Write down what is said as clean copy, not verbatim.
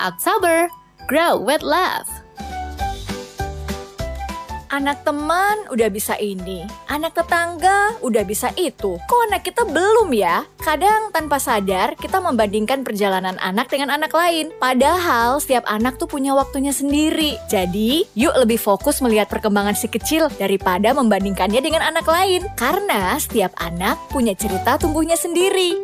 Act sober, grow with love. Anak teman udah bisa ini, anak tetangga udah bisa itu. Kok anak kita belum ya? Kadang tanpa sadar kita membandingkan perjalanan anak dengan anak lain. Padahal setiap anak tuh punya waktunya sendiri. Jadi yuk lebih fokus melihat perkembangan si kecil daripada membandingkannya dengan anak lain. Karena setiap anak punya cerita tumbuhnya sendiri.